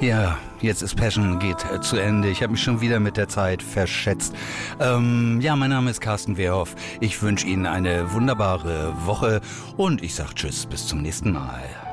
Ja, jetzt ist Passion, geht zu Ende. Ich habe mich schon wieder mit der Zeit verschätzt. Ja, mein Name ist Carsten Wehrhoff. Ich wünsche Ihnen eine wunderbare Woche und ich sage Tschüss, bis zum nächsten Mal.